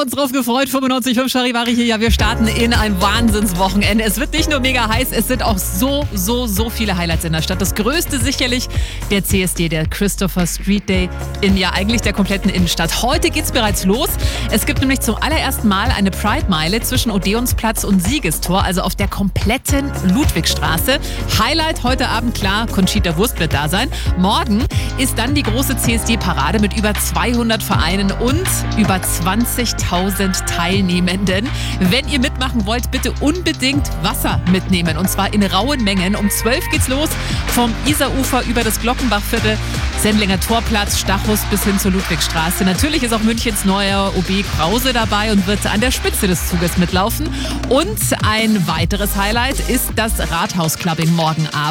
uns drauf gefreut. 95.5 Charivari hier. Ja, wir starten in ein Wahnsinnswochenende. Es wird nicht nur mega heiß, es sind auch so viele Highlights in der Stadt. Das größte sicherlich der CSD, der Christopher Street Day in ja eigentlich der kompletten Innenstadt. Heute geht's bereits los. Es gibt nämlich zum allerersten Mal eine Pride-Meile zwischen Odeonsplatz und Siegestor, also auf der kompletten Ludwigstraße. Highlight heute Abend, klar, Conchita Wurst wird da sein. Morgen ist dann die große CSD-Parade mit über 200 Vereinen und über 20.000 Teilnehmenden. Wenn ihr mitmachen wollt, bitte unbedingt Wasser mitnehmen und zwar in rauen Mengen. Um 12 geht's los vom Isarufer über das Glockenbachviertel, Sendlinger Torplatz, Stachus bis hin zur Ludwigstraße. Natürlich ist auch Münchens neuer OB Krause dabei und wird an der Spitze des Zuges mitlaufen. Und ein weiteres Highlight ist das Rathausclubbing morgen Abend.